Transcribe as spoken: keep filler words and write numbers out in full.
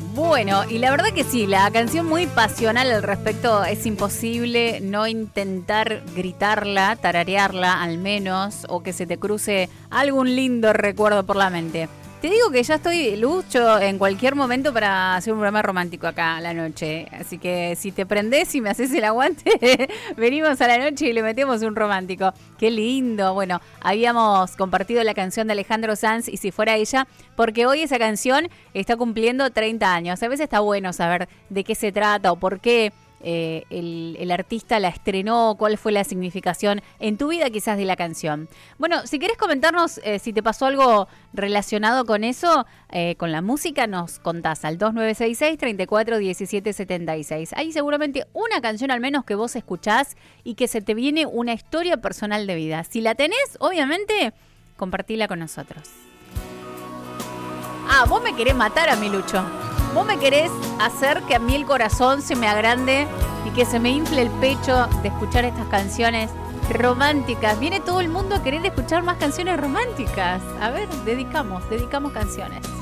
Bueno, y la verdad que sí, la canción muy pasional al respecto, es imposible no intentar gritarla, tararearla al menos, o que se te cruce algún lindo recuerdo por la mente. Te digo que ya estoy lucho en cualquier momento para hacer un programa romántico acá a la noche. Así que si te prendés y me haces el aguante, venimos a la noche y le metemos un romántico. ¡Qué lindo! Bueno, habíamos compartido la canción de Alejandro Sanz y Si Fuera Ella, porque hoy esa canción está cumpliendo treinta años. A veces está bueno saber de qué se trata o por qué eh, el, el artista la estrenó, cuál fue la significación en tu vida quizás de la canción. Bueno, si querés comentarnos eh, si te pasó algo relacionado con eso, eh, con la música, nos contás al dos nueve seis seis, treinta y cuatro, diecisiete setenta y seis. Hay seguramente una canción al menos que vos escuchás y que se te viene una historia personal de vida. Si la tenés, obviamente, compartila con nosotros. Ah, vos me querés matar a mí, Lucho. Vos me querés hacer que a mí el corazón se me agrande y que se me infle el pecho de escuchar estas canciones románticas. Viene todo el mundo a querer escuchar más canciones románticas. A ver, dedicamos, dedicamos canciones.